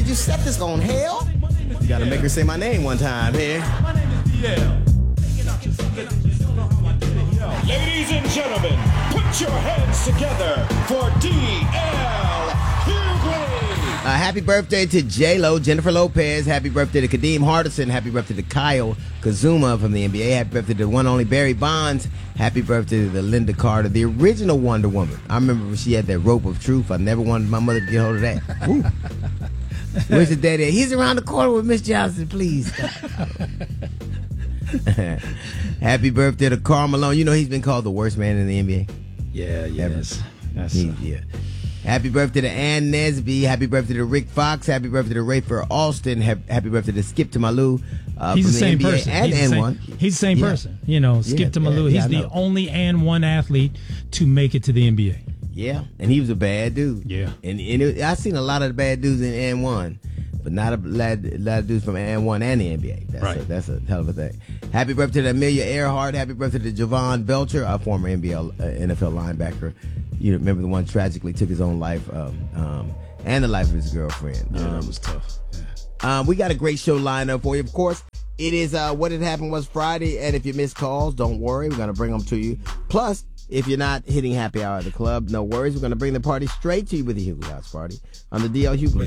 you set this on hell? You gotta make her say my name one time here. My name is DL. Ladies and gentlemen, put your hands together for DL Hughley. Happy birthday to J-Lo, Jennifer Lopez. Happy birthday to Kadeem Hardison. Happy birthday to Kyle Kazuma from the NBA. Happy birthday to the one and only Barry Bonds. Happy birthday to the Linda Carter, the original Wonder Woman. I remember when she had that rope of truth. I never wanted my mother to get hold of that. Ooh. Where's the daddy? He's around the corner with Miss Johnson, please. Happy birthday to Karl Malone. You know he's been called the worst man in the NBA. Yeah, yes. Yeah. Happy birthday to Ann Nesby. Happy birthday to Rick Fox. Happy birthday to Rafer Alston. Happy birthday to Skip Tamalu. He's from the same NBA person. And N1. He's the same person. You know, Skip Tamalu. He's the only N1 athlete to make it to the NBA. Yeah, and he was a bad dude. Yeah. And I've seen a lot of the bad dudes in N1, but not a lot of dudes from N1 and the NBA. That's a hell of a thing. Happy birthday to Amelia Earhart. Happy birthday to Javon Belcher, a former NFL linebacker. You remember the one tragically took his own life, and the life of his girlfriend. Yeah, that was tough. Yeah. We got a great show lined up for you. Of course, it is What Had Happened Was Friday, and if you missed calls, don't worry. We're going to bring them to you. Plus, if you're not hitting happy hour at the club, no worries. We're going to bring the party straight to you with the Hughley House Party on the DL Hughley